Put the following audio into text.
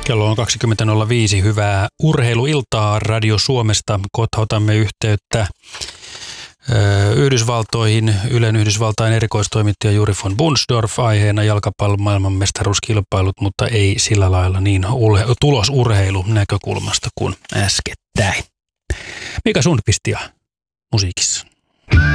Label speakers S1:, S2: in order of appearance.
S1: Kello on 20.05. Hyvää urheiluiltaa Radio Suomesta. Kohta otamme yhteyttä Yhdysvaltoihin. Ylen Yhdysvaltain erikoistoimittaja Juri von Bunsdorf, aiheena jalkapallon maailmanmestaruuskilpailut, mutta ei sillä lailla niin tulosurheilun näkökulmasta kuin äskettäin. Mika Sundqvistia musiikissa.